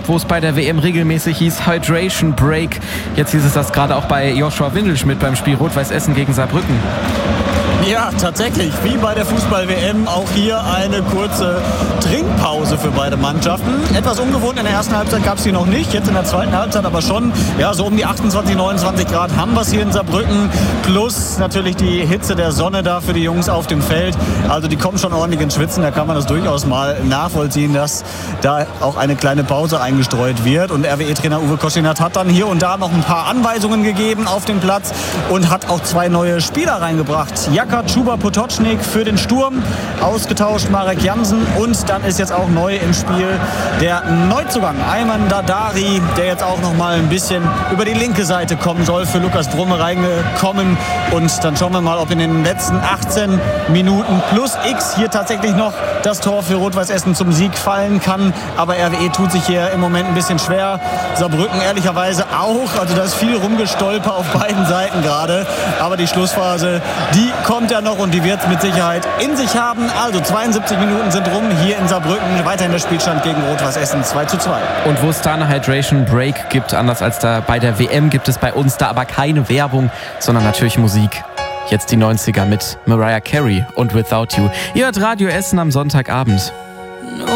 wo es bei der WM regelmäßig hieß Hydration Break. Jetzt hieß es das gerade auch bei Joshua Windelschmidt beim Spiel Rot-Weiß Essen gegen Saarbrücken. Ja, tatsächlich, wie bei der Fußball-WM, auch hier eine kurze Trinkpause für beide Mannschaften. Etwas ungewohnt, in der ersten Halbzeit gab es die noch nicht, jetzt in der zweiten Halbzeit aber schon. Ja, so um die 28, 29 Grad haben wir es hier in Saarbrücken, plus natürlich die Hitze der Sonne da für die Jungs auf dem Feld. Also die kommen schon ordentlich ins Schwitzen, da kann man das durchaus mal nachvollziehen, dass da auch eine kleine Pause eingestreut wird. Und RWE-Trainer Uwe Koschinat hat dann hier und da noch ein paar Anweisungen gegeben auf dem Platz und hat auch 2 neue Spieler reingebracht. Jaka Chuba-Potocznik für den Sturm, ausgetauscht Marek Jansen, und dann ist jetzt auch neu im Spiel der Neuzugang Ayman Dadari, der jetzt auch noch mal ein bisschen über die linke Seite kommen soll, für Lukas Brumme reingekommen. Und dann schauen wir mal, ob in den letzten 18 Minuten plus X hier tatsächlich noch das Tor für Rot-Weiß Essen zum Sieg fallen kann. Aber RWE tut sich hier im Moment ein bisschen schwer. Saarbrücken ehrlicherweise auch. Also da ist viel rumgestolper auf beiden Seiten gerade. Aber die Schlussphase, die kommt ja noch und die wird es mit Sicherheit in sich haben. Also 72 Minuten sind rum hier in Saarbrücken. Weiterhin der Spielstand gegen Rot-Weiß Essen 2:2. Und wo es da eine Hydration Break gibt, anders als da bei der WM, gibt es bei uns da aber keine Werbung, sondern natürlich Musik. Jetzt die 90er mit Mariah Carey und Without You. Ihr hört Radio Essen am Sonntagabend.